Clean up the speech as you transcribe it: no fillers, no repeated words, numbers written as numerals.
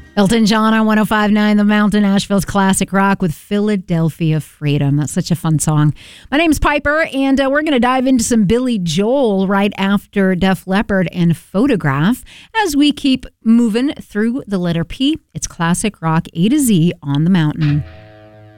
Elton John on 105.9 The Mountain, Asheville's classic rock with Philadelphia Freedom. That's such a fun song. My name's Piper, and we're going to dive into some Billy Joel right after Def Leppard and Photograph as we keep moving through the letter P. It's classic rock A to Z on the Mountain.